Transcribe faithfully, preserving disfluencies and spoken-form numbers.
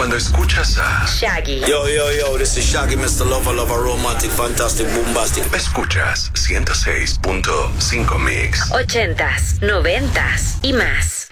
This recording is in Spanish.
Cuando escuchas a Shaggy. Yo, yo, yo, this is Shaggy, mister Lover, Lover, Romantic, Fantastic, Bombastic. escuchas ciento seis punto cinco Mix. Ochentas, noventas y más.